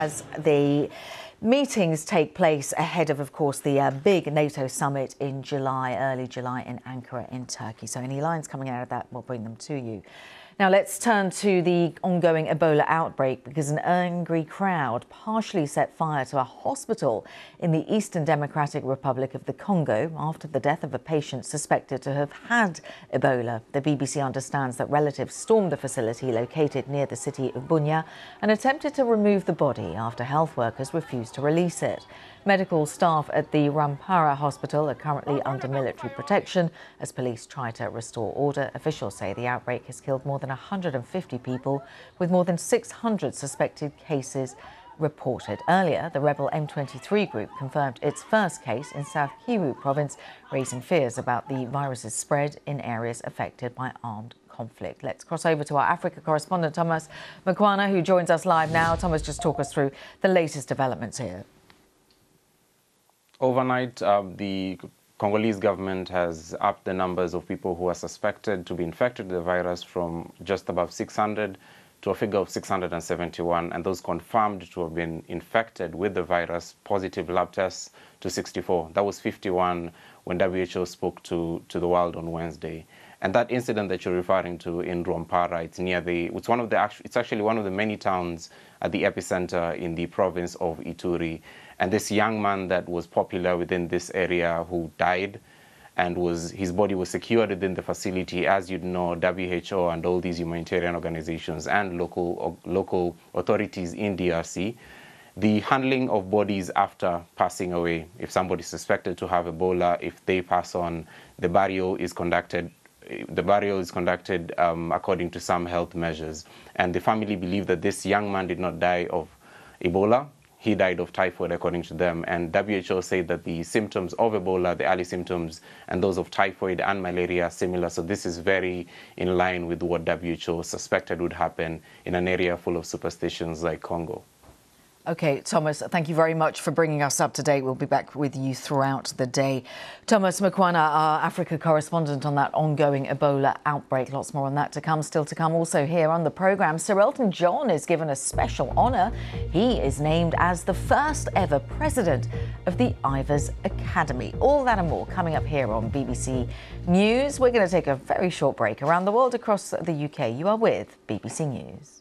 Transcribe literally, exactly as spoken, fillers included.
As the meetings take place ahead of, of course, the uh, big NATO summit in July, early July in Ankara in Turkey. So any lines coming out of that, we'll bring them to you. Now let's turn to the ongoing Ebola outbreak, because an angry crowd partially set fire to a hospital in the Eastern Democratic Republic of the Congo after the death of a patient suspected to have had Ebola. The B B C understands that relatives stormed the facility located near the city of Bunia and attempted to remove the body after health workers refused to release it. Medical staff at the Rwampara hospital are currently under military protection as police try to restore order. Officials say the outbreak has killed more than one hundred fifty people, with more than six hundred suspected cases reported. Earlier, the rebel M twenty-three group confirmed its first case in South Kivu province, raising fears about the virus's spread in areas affected by armed conflict. Let's cross over to our Africa correspondent, Thomas Mukwana, who joins us live now. Thomas, just talk us through the latest developments here. Overnight, uh, the Congolese government has upped the numbers of people who are suspected to be infected with the virus from just above six hundred to a figure of six hundred seventy-one, and those confirmed to have been infected with the virus, positive lab tests, to sixty-four. That was fifty-one when W H O spoke to, to the world on Wednesday. And that incident that you're referring to in Rwampara, it's near the, it's one of the, it's actually one of the many towns at the epicenter in the province of Ituri. And this young man that was popular within this area who died, and was his body was secured within the facility. As you know, W H O and all these humanitarian organizations and local, local authorities in D R C, the handling of bodies after passing away, if somebody is suspected to have Ebola, if they pass on, the burial is conducted The burial is conducted um, according to some health measures. And the family believe that this young man did not die of Ebola. He died of typhoid, according to them. And W H O say that the symptoms of Ebola, the early symptoms, and those of typhoid and malaria are similar. So this is very in line with what W H O suspected would happen in an area full of superstitions like Congo. OK, Thomas, thank you very much for bringing us up to date. We'll be back with you throughout the day. Thomas Mukwana, our Africa correspondent on that ongoing Ebola outbreak. Lots more on that to come, still to come. Also here on the programme, Sir Elton John is given a special honour. He is named as the first ever president of the Ivors Academy. All that and more coming up here on B B C News. We're going to take a very short break around the world across the U K. You are with B B C News.